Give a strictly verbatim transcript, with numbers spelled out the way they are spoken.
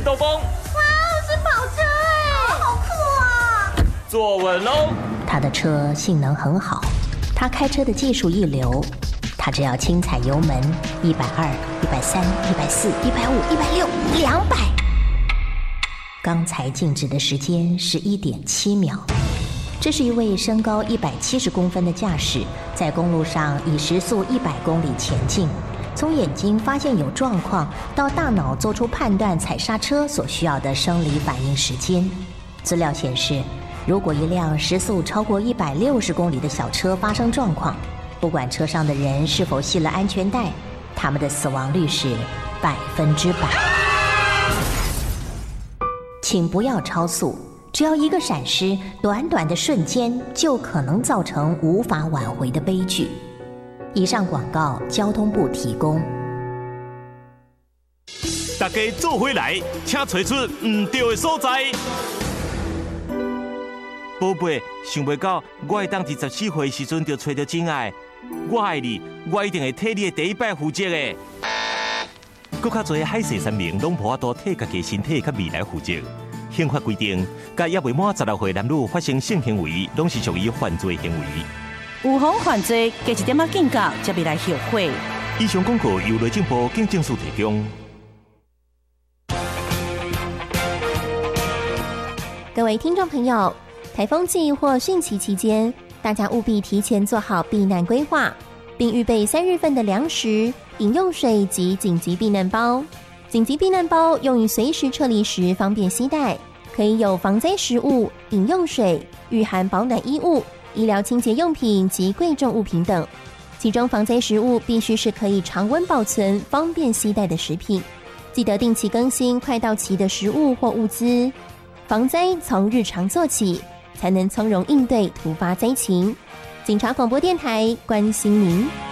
斗风。 哇，是跑车哎，好酷啊！ 坐稳喽。 他的车性能很好，他开车的技术一流，他只要轻踩油门，一百二、一百三、一百四、一百五、一百六、两百。刚才静止的时间是一点七秒。这是一位身高一百七十公分的驾驶，在公路上以时速一百公里前进。从眼睛发现有状况，到大脑做出判断踩刹车所需要的生理反应时间。资料显示，如果一辆时速超过一百六十公里的小车发生状况，不管车上的人是否系了安全带，他们的死亡率是百分之百。请不要超速，只要一个闪失，短短的瞬间就可能造成无法挽回的悲剧。以上广告，交通部提供。 大家做回来，请找出唔对的所在。宝贝，想袂到我会当伫十四岁时阵就找到真爱。我爱你，我一定会替你的第一摆负责的。搁较侪海誓山盟，拢无法度替家己身体甲未来负责。刑法规定，甲也未满十六岁男女发生性行为，拢是属于犯罪行为。 有妨犯罪，加一点仔警告，才未来后悔。 以上广告由内政部警政署提供。 各位听众朋友，台风季或汛期期间，大家务必提前做好避难规划，并预备三月份的粮食、饮用水及紧急避难包。紧急避难包用于随时撤离时方便携带，可以有防灾食物、饮用水、御寒保暖衣物、医疗清洁用品及贵重物品等。其中防灾食物必须是可以常温保存、方便携带的食品，记得定期更新快到期的食物或物资。防灾从日常做起，才能从容应对突发灾情。警察广播电台关心您。